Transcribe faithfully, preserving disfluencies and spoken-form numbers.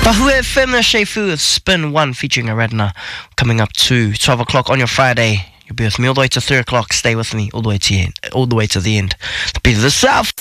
Bahue F M, Shefu with Spin one featuring Aradna. Coming up to twelve o'clock on your Friday. You'll be with me all the way to three o'clock. Stay with me all the way to the end. All the way to the end. The beat of the South.